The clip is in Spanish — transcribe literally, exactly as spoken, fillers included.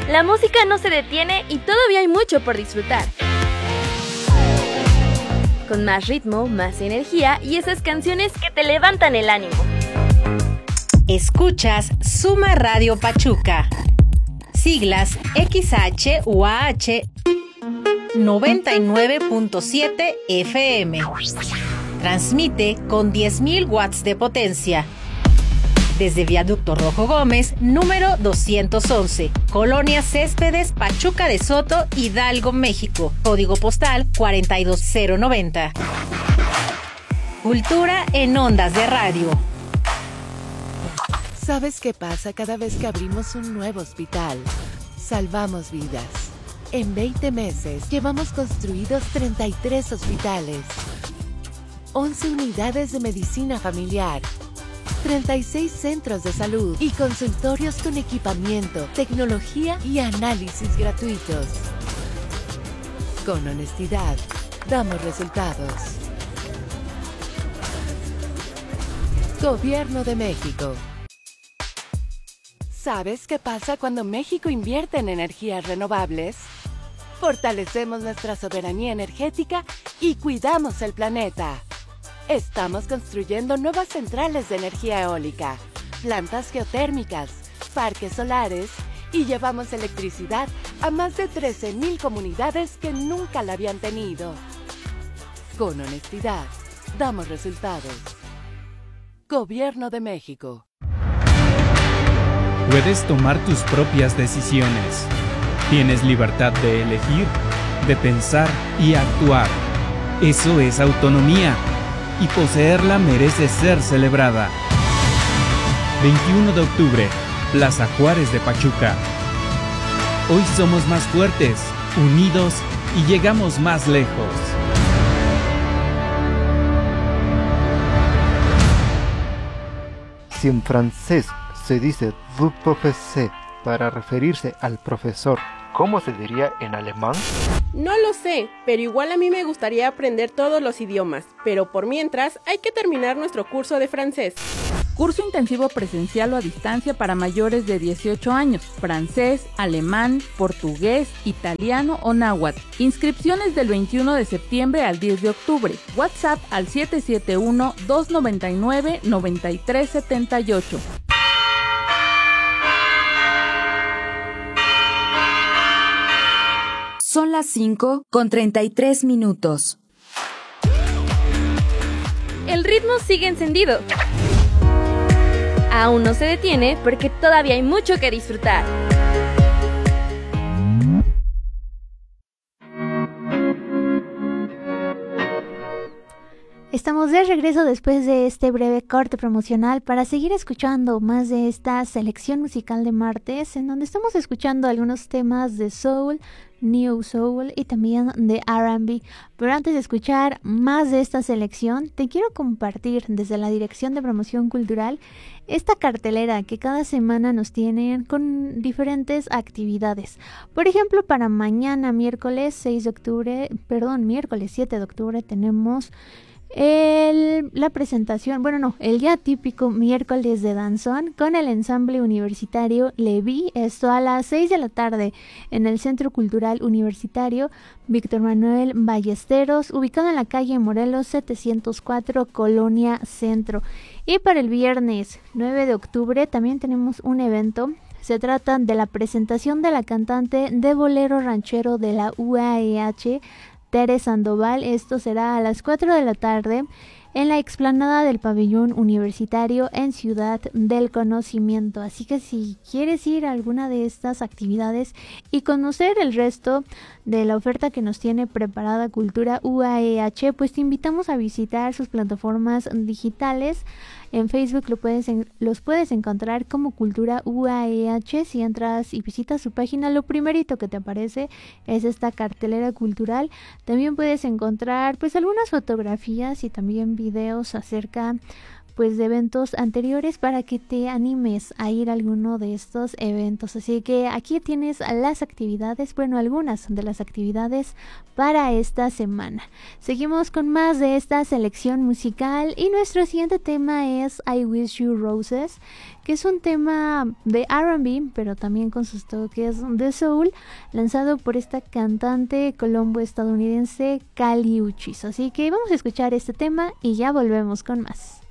La música no se detiene y todavía hay mucho por disfrutar. Con más ritmo, más energía y esas canciones que te levantan el ánimo. Escuchas Suma Radio Pachuca. Siglas X H U A H noventa y nueve punto siete F M. Transmite con diez mil watts de potencia. Desde Viaducto Rojo Gómez, número doscientos once, Colonia Céspedes, Pachuca de Soto, Hidalgo, México. Código postal cuarenta y dos cero noventa. Cultura en ondas de radio. ¿Sabes qué pasa cada vez que abrimos un nuevo hospital? Salvamos vidas. En veinte meses llevamos construidos treinta y tres hospitales, once unidades de medicina familiar, treinta y seis centros de salud y consultorios con equipamiento, tecnología y análisis gratuitos. Con honestidad, damos resultados. Gobierno de México. ¿Sabes qué pasa cuando México invierte en energías renovables? Fortalecemos nuestra soberanía energética y cuidamos el planeta. Estamos construyendo nuevas centrales de energía eólica, plantas geotérmicas, parques solares y llevamos electricidad a más de trece mil comunidades que nunca la habían tenido. Con honestidad, damos resultados. Gobierno de México. Puedes tomar tus propias decisiones. Tienes libertad de elegir, de pensar y actuar. Eso es autonomía. Y poseerla merece ser celebrada. veintiuno de octubre, Plaza Juárez de Pachuca. Hoy somos más fuertes, unidos y llegamos más lejos. Si en francés se dice vous professez para referirse al profesor, ¿cómo se diría en alemán? No lo sé, pero igual a mí me gustaría aprender todos los idiomas, pero por mientras hay que terminar nuestro curso de francés. Curso intensivo presencial o a distancia para mayores de dieciocho años, francés, alemán, portugués, italiano o náhuatl. Inscripciones del veintiuno de septiembre al diez de octubre. WhatsApp al siete siete uno, dos nueve nueve, nueve tres siete ocho. Son las cinco con treinta y tres minutos. El ritmo sigue encendido. Aún no se detiene porque todavía hay mucho que disfrutar. Estamos de regreso después de este breve corte promocional para seguir escuchando más de esta selección musical de martes, en donde estamos escuchando algunos temas de soul, New Soul y también de R and B. Pero antes de escuchar más de esta selección, te quiero compartir desde la Dirección de Promoción Cultural esta cartelera que cada semana nos tienen con diferentes actividades. Por ejemplo, para mañana, miércoles seis de octubre, perdón, miércoles siete de octubre, tenemos El, la presentación, bueno no, el ya típico miércoles de danzón con el ensamble universitario Leví, esto a las seis de la tarde en el Centro Cultural Universitario Víctor Manuel Ballesteros, ubicado en la calle Morelos setecientos cuatro, Colonia Centro. Y para el viernes nueve de octubre también tenemos un evento. Se trata de la presentación de la cantante de bolero ranchero de la U A E H, Tere Sandoval. Esto será a las cuatro de la tarde en la explanada del pabellón universitario en Ciudad del Conocimiento. Así que si quieres ir a alguna de estas actividades y conocer el resto de la oferta que nos tiene preparada Cultura U A E H, pues te invitamos a visitar sus plataformas digitales. En Facebook lo puedes en, los puedes encontrar como Cultura U A E H. Si entras y visitas su página, lo primerito que te aparece es esta cartelera cultural. También puedes encontrar pues algunas fotografías y también videos acerca pues de eventos anteriores para que te animes a ir a alguno de estos eventos. Así que aquí tienes las actividades, bueno, algunas de las actividades para esta semana. Seguimos con más de esta selección musical y nuestro siguiente tema es I Wish You Roses, que es un tema de R and B, pero también con sus toques de soul, lanzado por esta cantante colombo-estadounidense Kali Uchis. Así que vamos a escuchar este tema y ya volvemos con más.